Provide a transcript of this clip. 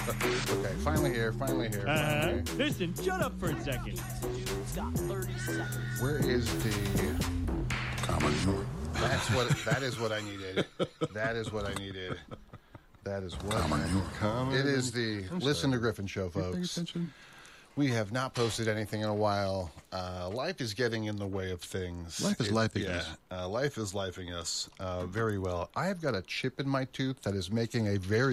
Okay, finally here. Finally here. Listen, shut up for a second. Where is the... Commodore. That is what I needed. That is what I needed. That is what Commodore. It is the Listen to Griffin show, Paying folks. attention. We have not posted anything in a while. Life is getting in the way of things. Life is lifing us. Life is lifing us very well. I have got a chip in my tooth that is making a very